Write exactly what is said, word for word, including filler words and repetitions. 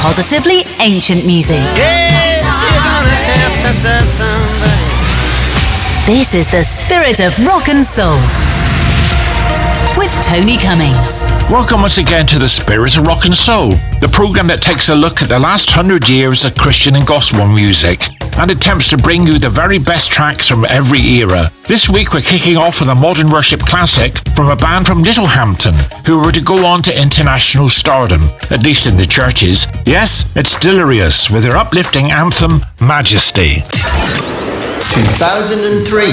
positively ancient music. Yes, you're gonna have to serve somebody. This is the Spirit of Rock and Soul with Tony Cummings. Welcome once again to the Spirit of Rock and Soul, the program that takes a look at the last hundred years of Christian and gospel music and attempts to bring you the very best tracks from every era. This week we're kicking off with a modern worship classic from a band from Littlehampton who were to go on to international stardom, at least in the churches. Yes, it's Delirious with their uplifting anthem, Majesty. two thousand three.